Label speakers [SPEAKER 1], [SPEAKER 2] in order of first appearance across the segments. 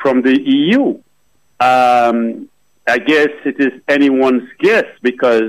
[SPEAKER 1] from the EU. I guess it is anyone's guess because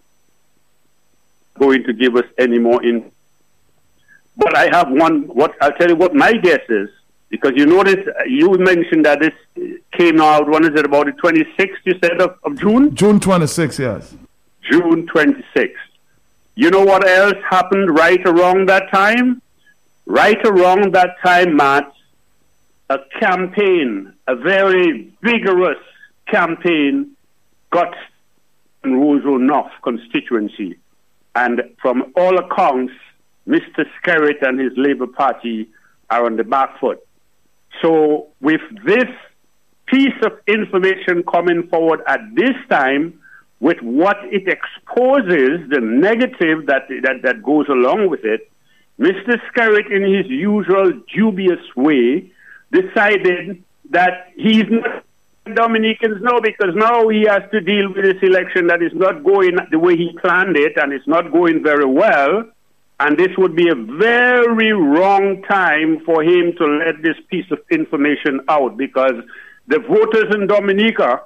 [SPEAKER 1] going to give us any more in. But I have one. I'll tell you what my guess is, because you notice you mentioned that this came out. When is it? About the 26th? You said of June.
[SPEAKER 2] June 26th, yes.
[SPEAKER 1] June 26th. You know what else happened right around that time? Right around that time, Matt, a campaign, a very vigorous campaign, got in Roseau North constituency. And from all accounts, Mr. Skerritt and his Labour Party are on the back foot. So with this piece of information coming forward at this time, with what it exposes, the negative that goes along with it, Mr. Skerritt, in his usual dubious way, decided that he's not Dominicans now, because now he has to deal with this election that is not going the way he planned it, and it's not going very well. And this would be a very wrong time for him to let this piece of information out, because the voters in Dominica,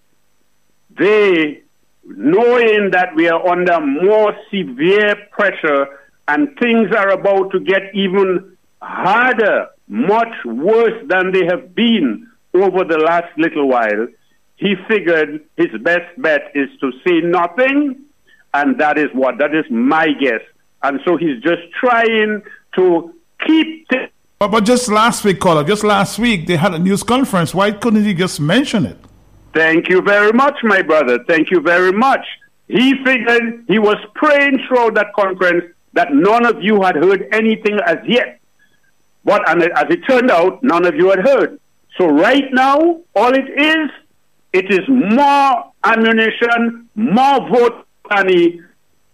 [SPEAKER 1] they, knowing that we are under more severe pressure and things are about to get even harder, much worse than they have been over the last little while, he figured his best bet is to say nothing, and that is my guess. And so he's just trying to keep...
[SPEAKER 2] But just last week, caller, they had a news conference. Why couldn't he just mention it?
[SPEAKER 1] Thank you very much, my brother. Thank you very much. He figured, he was praying throughout that conference that none of you had heard anything as yet. But as it turned out, none of you had heard. So right now, all it is more ammunition, more vote money,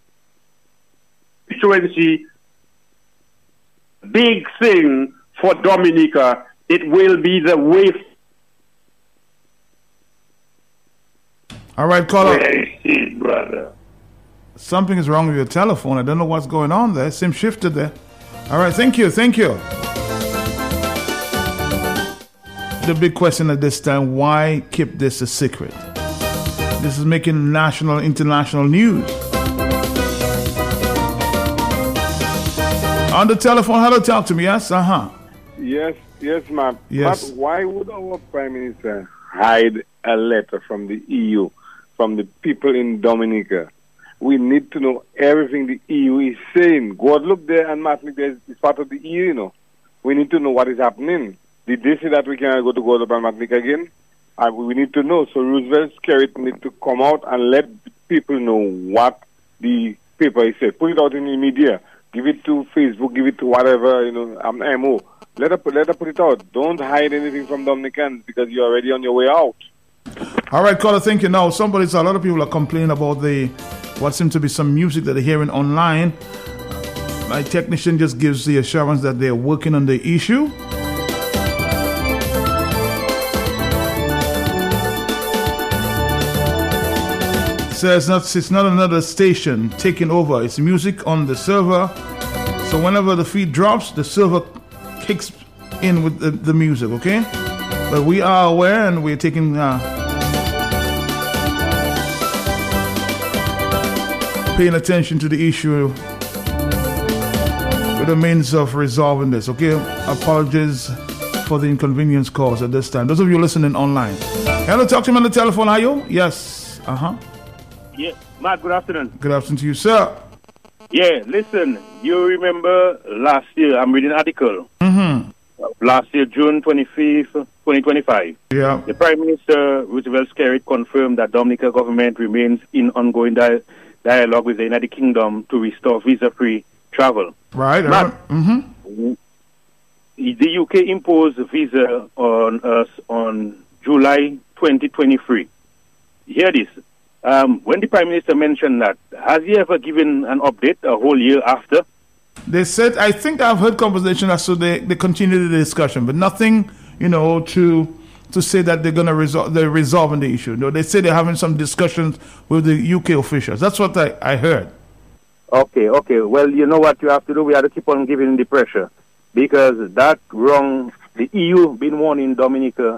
[SPEAKER 1] constituency, big thing for Dominica. It will be the way.
[SPEAKER 2] All right, caller.
[SPEAKER 1] Brother.
[SPEAKER 2] Something is wrong with your telephone. I don't know what's going on there. It seems shifted there. All right, thank you. The big question at this time, why keep this a secret? This is making national, international news. On the telephone, hello, talk to me, yes?
[SPEAKER 3] Yes, ma'am.
[SPEAKER 2] Yes.
[SPEAKER 3] But why would our Prime Minister hide a letter from the EU, from the people in Dominica? We need to know everything the EU is saying. Guadeloupe there and Martinique there is part of the EU, you know. We need to know what is happening. Did they say that we cannot go to Guadeloupe and Martinique again? We need to know. So Roosevelt Skerritt need to come out and let people know what the paper is saying. Put it out in the media. Give it to Facebook. Give it to whatever, MO. Let her put it out. Don't hide anything from Dominicans because you're already on your way out.
[SPEAKER 2] All right, caller, thank you. Now, a lot of people are complaining about what seems to be some music that they're hearing online. My technician just gives the assurance that they're working on the issue. Says it's not another station taking over. It's music on the server. So whenever the feed drops, the server kicks in with the music, okay? But we are aware and we're taking paying attention to the issue with the means of resolving this, okay? Apologies for the inconvenience caused at this time. Those of you listening online. Hello, talk to me on the telephone. Are you? Yes.
[SPEAKER 4] Yeah, Matt, good afternoon.
[SPEAKER 2] Good afternoon to you, sir.
[SPEAKER 4] Yeah, listen, you remember last year, I'm reading an article. Last year, June 25th, 2025.
[SPEAKER 2] Yeah.
[SPEAKER 4] The Prime Minister, Roosevelt Skerritt, confirmed that Dominica government remains in ongoing dialogue with the United Kingdom to restore visa-free travel.
[SPEAKER 2] Right.
[SPEAKER 4] Matt, the UK imposed a visa on us on July 2023. Hear this. When the Prime Minister mentioned that, has he ever given an update a whole year after?
[SPEAKER 2] They said, I think I've heard conversation as so they continue the discussion, but nothing, to say that they're resolving the issue. No, they say they're having some discussions with the UK officials. That's what I heard.
[SPEAKER 4] Okay. Well, you know what you have to do? We have to keep on giving the pressure, because that wrong, the EU been warning Dominica